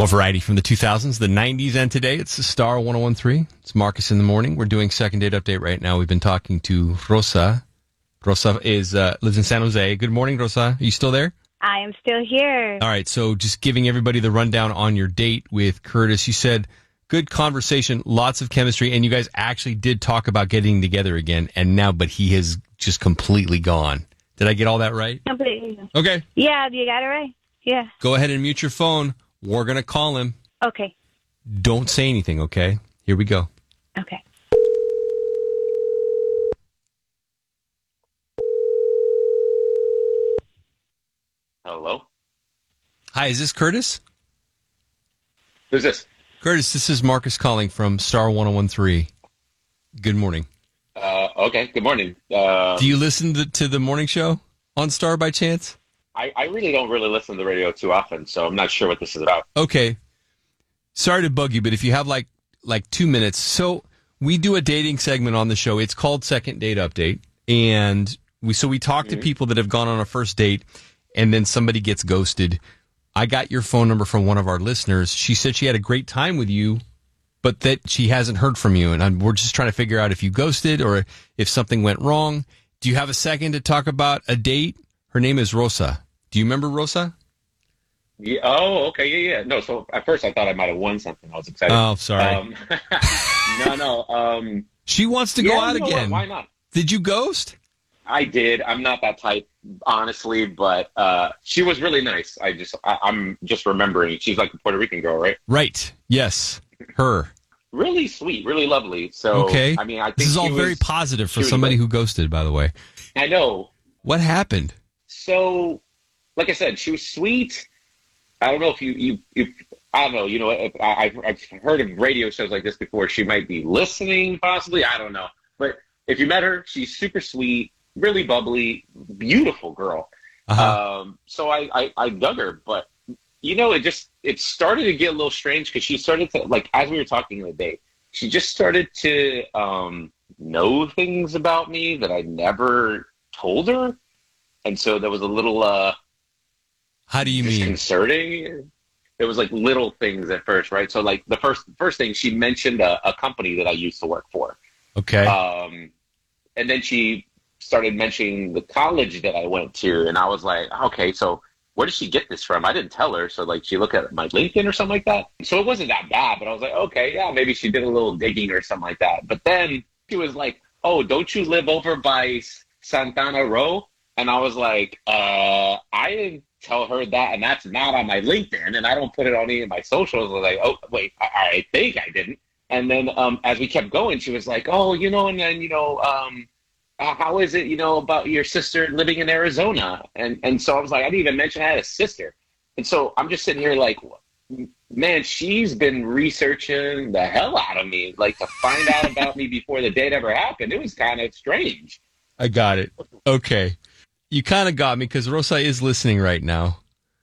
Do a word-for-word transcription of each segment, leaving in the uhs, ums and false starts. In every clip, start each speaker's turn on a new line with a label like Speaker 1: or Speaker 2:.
Speaker 1: More variety from the two thousands, the nineties, and today. It's the Star one oh one point three. It's Marcus in the morning. We're doing second date update right now. We've been talking to Rosa. Rosa is uh, lives in San Jose. Good morning, Rosa. Are you still there?
Speaker 2: I am still here.
Speaker 1: All right, so just giving everybody the rundown on your date with Curtis. You said good conversation, lots of chemistry, and you guys actually did talk about getting together again, and now, but he has just completely gone. Did I get all that right?
Speaker 2: Completely.
Speaker 1: Okay.
Speaker 2: Yeah, you got it right. Yeah.
Speaker 1: Go ahead and mute your phone. We're going to call him.
Speaker 2: Okay.
Speaker 1: Don't say anything, okay? Here we go.
Speaker 2: Okay.
Speaker 3: Hello?
Speaker 1: Hi, is this Curtis?
Speaker 3: Who's this?
Speaker 1: Curtis, this is Marcus calling from Star one oh one point three. Good morning.
Speaker 3: Uh, okay, good morning. Uh,
Speaker 1: Do you listen to, to the morning show on Star by chance?
Speaker 3: I, I really don't really listen to the radio too often, so I'm not sure what this is about.
Speaker 1: Okay. Sorry to bug you, but if you have like like two minutes. So we do a dating segment on the show. It's called Second Date Update. And we so we talk mm-hmm. to people that have gone on a first date and then somebody gets ghosted. I got your phone number from one of our listeners. She said she had a great time with you, but that she hasn't heard from you. And I'm, we're just trying to figure out if you ghosted or if something went wrong. Do you have a second to talk about a date? Her name is Rosa. Do you remember Rosa?
Speaker 3: Yeah, oh, okay, yeah, yeah. No, so at first I thought I might have won something. I was excited.
Speaker 1: Oh, sorry.
Speaker 3: Um, no, no. Um,
Speaker 1: she wants to go
Speaker 3: yeah,
Speaker 1: out
Speaker 3: you know
Speaker 1: again.
Speaker 3: What? Why not?
Speaker 1: Did you ghost?
Speaker 3: I did. I'm not that type, honestly, but uh, she was really nice. I just, I, I'm just remembering. She's like a Puerto Rican girl, right?
Speaker 1: Right. Yes. Her.
Speaker 3: Really sweet, really lovely. So,
Speaker 1: okay.
Speaker 3: I mean, I think
Speaker 1: this is all
Speaker 3: was,
Speaker 1: very positive for
Speaker 3: somebody
Speaker 1: somebody who ghosted, by the way.
Speaker 3: I know.
Speaker 1: What happened?
Speaker 3: So, like I said, she was sweet. I don't know if you, you, you I don't know, you know, if I, I've, I've heard of radio shows like this before. She might be listening, possibly. I don't know. But if you met her, she's super sweet, really bubbly, beautiful girl. Uh-huh. Um, so I, I, I dug her. But, you know, it just, it started to get a little strange because she started to, like, as we were talking the other day, she just started to um, know things about me that I never told her. And so there was a little... Uh,
Speaker 1: How do you mean?
Speaker 3: Disconcerting. It was like little things at first, right? So like the first first thing, she mentioned a, a company that I used to work for.
Speaker 1: Okay.
Speaker 3: Um, and then she started mentioning the college that I went to, and I was like, okay, so where did she get this from? I didn't tell her. So like she looked at my LinkedIn or something like that. So it wasn't that bad, but I was like, okay, yeah, maybe she did a little digging or something like that. But then she was like, oh, don't you live over by Santana Row? And I was like, uh, I didn't tell her that, and that's not on my LinkedIn, and I don't put it on any of my socials. I was like, oh, wait, I, I think I didn't. And then um, as we kept going, she was like, oh, you know, and then, you know, um, uh, how is it, you know, about your sister living in Arizona? And and so I was like, I didn't even mention I had a sister. And so I'm just sitting here like, man, she's been researching the hell out of me, like to find out about me before the date ever happened. It was kind of strange.
Speaker 1: I got it. Okay. You kind of got me because Rosa is listening right now.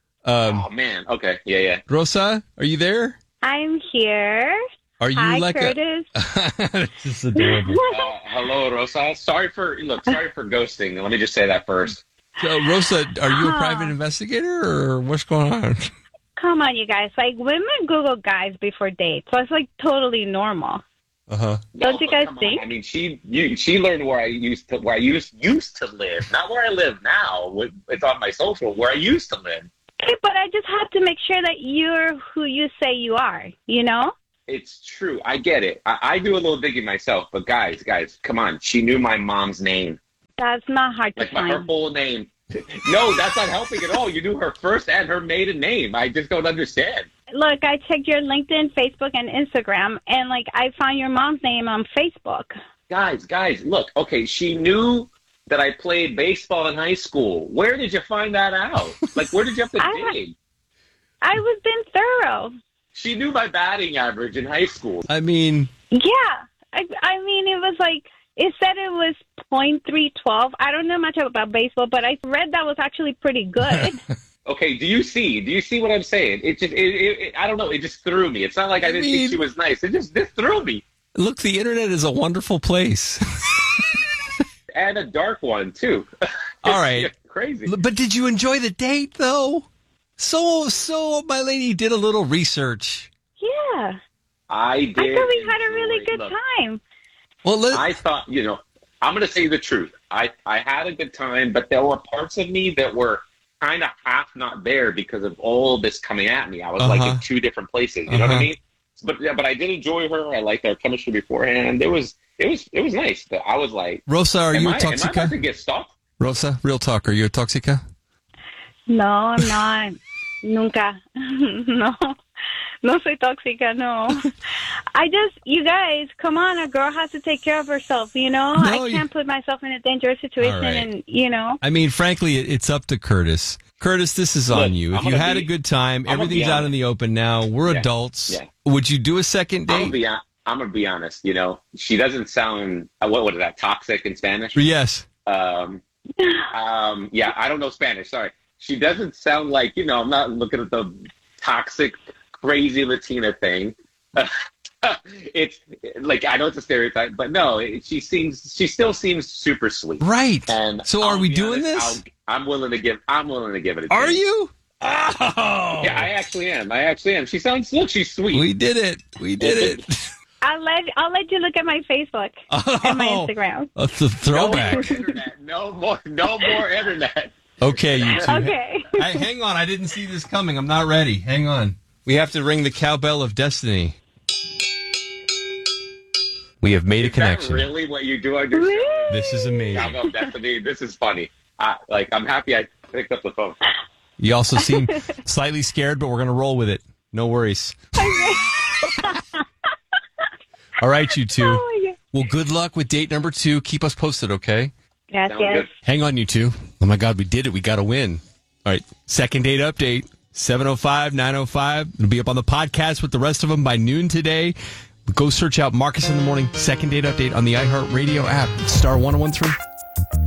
Speaker 1: Um,
Speaker 3: oh, man. Okay. Yeah, yeah.
Speaker 1: Rosa, are you there?
Speaker 2: I'm here.
Speaker 1: Are you
Speaker 2: Hi,
Speaker 1: like
Speaker 2: Curtis.
Speaker 1: a... This is adorable.
Speaker 3: uh, hello, Rosa. Sorry for, look, sorry for ghosting. Let me just say that first.
Speaker 1: So, Rosa, are you a private investigator or what's going on?
Speaker 2: Come on, you guys. Like, women Google guys before dates, so it's like totally normal.
Speaker 1: Uh-huh.
Speaker 2: Don't
Speaker 3: no,
Speaker 2: you guys think?
Speaker 3: On. I mean, she you, she learned where I used to where I used used to live, not where I live now. It's on my social where I used to live.
Speaker 2: Okay, but I just have to make sure that you're who you say you are. You know?
Speaker 3: It's true. I get it. I, I do a little digging myself, but guys, guys, come on. She knew my mom's name.
Speaker 2: That's not hard to
Speaker 3: like
Speaker 2: find.
Speaker 3: Her full name. No, that's not helping at all. You knew her first and her maiden name. I just don't understand.
Speaker 2: Look, I checked your LinkedIn, Facebook, and Instagram, and, like, I found your mom's name on Facebook.
Speaker 3: Guys, guys, look, okay, she knew that I played baseball in high school. Where did you find that out? Like, where did you have to
Speaker 2: I,
Speaker 3: dig?
Speaker 2: I was being thorough.
Speaker 3: She knew my batting average in high school.
Speaker 1: I mean...
Speaker 2: Yeah. I, I mean, it was like... It said it was point three twelve. I don't know much about baseball, but I read that was actually pretty good.
Speaker 3: Okay, do you see? Do you see what I'm saying? It just, it, it, it, I don't know. It just threw me. It's not like I, I didn't mean, think she was nice. It just, this threw me.
Speaker 1: Look, the internet is a wonderful place.
Speaker 3: And a dark one, too.
Speaker 1: All right.
Speaker 3: Crazy.
Speaker 1: But did you enjoy the date, though? So, so my lady did a little research.
Speaker 2: Yeah.
Speaker 3: I did.
Speaker 2: I thought we had a really
Speaker 3: enjoy-
Speaker 2: good
Speaker 3: look,
Speaker 2: time.
Speaker 1: Well, let,
Speaker 3: I thought, you know, I'm going to say the truth. I, I had a good time, but there were parts of me that were kind of half not there because of all this coming at me. I was like
Speaker 1: Uh-huh.
Speaker 3: in two different places. You know what
Speaker 1: Uh-huh.
Speaker 3: I mean? But yeah, but I did enjoy her. I liked our chemistry beforehand. It was it was it was nice. But I was like,
Speaker 1: Rosa, are
Speaker 3: am
Speaker 1: you a
Speaker 3: I, am I about to
Speaker 1: toxica?
Speaker 3: get stalked?
Speaker 1: Rosa, real talk, are you a toxica?
Speaker 2: No, I'm not. Nunca. No. No soy tóxica, no. I just, you guys, come on, a girl has to take care of herself, you know?
Speaker 1: No,
Speaker 2: I
Speaker 1: you-
Speaker 2: can't put myself in a dangerous situation
Speaker 1: All right.
Speaker 2: and, you know.
Speaker 1: I mean, frankly, it- it's up to Curtis. Curtis, this is on
Speaker 3: Look,
Speaker 1: you. If
Speaker 3: I'm
Speaker 1: you
Speaker 3: gonna
Speaker 1: had
Speaker 3: be-
Speaker 1: a good time,
Speaker 3: I'm gonna
Speaker 1: everything's
Speaker 3: be
Speaker 1: out in
Speaker 3: honest.
Speaker 1: the open now. We're
Speaker 3: Yeah.
Speaker 1: adults.
Speaker 3: Yeah.
Speaker 1: Would you do a second
Speaker 3: I'm
Speaker 1: date?
Speaker 3: gonna be hon- I'm gonna be honest. You know, she doesn't sound uh, what what is that toxic in Spanish?
Speaker 1: Yes.
Speaker 3: Um, um, yeah, I don't know Spanish. Sorry, she doesn't sound like you know. I'm not looking at the toxic, crazy Latina thing. It's like I know it's a stereotype, but no, it, she seems she still seems super sweet.
Speaker 1: Right.
Speaker 3: And
Speaker 1: So are
Speaker 3: I'll
Speaker 1: we
Speaker 3: be
Speaker 1: doing
Speaker 3: honest,
Speaker 1: this?
Speaker 3: I'll, I'm willing to give. I'm willing to give it a
Speaker 1: Are
Speaker 3: chance.
Speaker 1: you? Oh.
Speaker 3: Yeah, I actually am. I actually am. She sounds. Look, she's sweet.
Speaker 1: We did it. We did it.
Speaker 2: I'll let, I'll let you look at my Facebook and my
Speaker 1: Oh,
Speaker 2: Instagram.
Speaker 1: a th-
Speaker 3: no more
Speaker 1: throwback.
Speaker 3: internet. No more. No more internet.
Speaker 1: Okay, you two.
Speaker 2: Okay.
Speaker 1: Hey, hang on. I didn't see this coming. I'm not ready. Hang on. We have to ring the cowbell of destiny. We have made a
Speaker 3: Is that
Speaker 1: connection.
Speaker 3: really what you do on your show?
Speaker 1: This is amazing.
Speaker 3: Cowbell of Destiny. This is funny. I, like I'm happy I picked up the phone.
Speaker 1: You also seem slightly scared, but we're going to roll with it. No worries. All right, you two.
Speaker 2: Oh, my God.
Speaker 1: Well, good luck with date number two. Keep us posted, okay?
Speaker 3: Sounds
Speaker 2: Gracias.
Speaker 3: good.
Speaker 1: Hang on, you two. Oh, my God, we did it. We got to win. All right, second date update, seven oh five, nine oh five. It'll be up on the podcast with the rest of them by noon today. Go search out Marcus in the Morning, second date update on the iHeartRadio app. Star one oh one three.